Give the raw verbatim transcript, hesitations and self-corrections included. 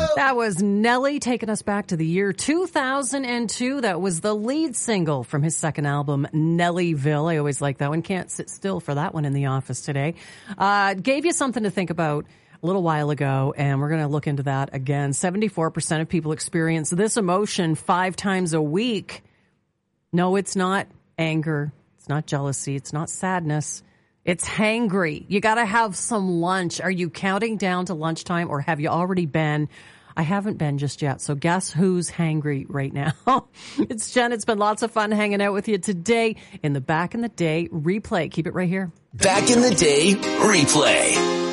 That was Nelly taking us back to the year two thousand two. That was the lead single from his second album, Nellyville. I always like that one. Can't sit still for that one in the office today. Uh, gave you something to think about a little while ago, and we're going to look into that again. seventy-four percent of people experience this emotion five times a week. No, it's not anger. It's not jealousy. It's not sadness. It's hangry. You got to have some lunch. Are you counting down to lunchtime, or have you already been? I haven't been just yet. So guess who's hangry right now? It's Jen. It's been lots of fun hanging out with you today in the Back in the Day replay. Keep it right here. Back in the Day replay.